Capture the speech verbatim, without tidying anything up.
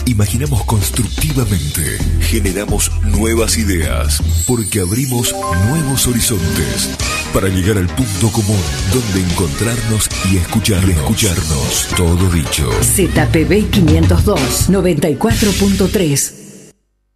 Imaginamos constructivamente, generamos nuevas ideas, porque abrimos nuevos horizontes para llegar al punto común donde encontrarnos y escucharnos. Y escucharnos. Todo dicho. Z P B quinientos dos, noventa y cuatro punto tres.